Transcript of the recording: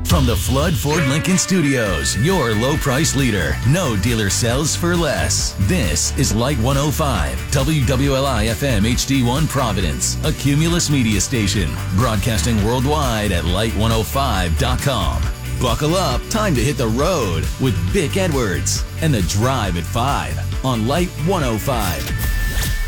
From the Flood Ford Lincoln Studios, your low price leader. No dealer sells for less. This is Light 105, WWLI FM HD1 Providence, a Cumulus media station, broadcasting worldwide at light105.com. Buckle up, time to hit the road with Vic Edwards and The Drive at 5 on Light 105.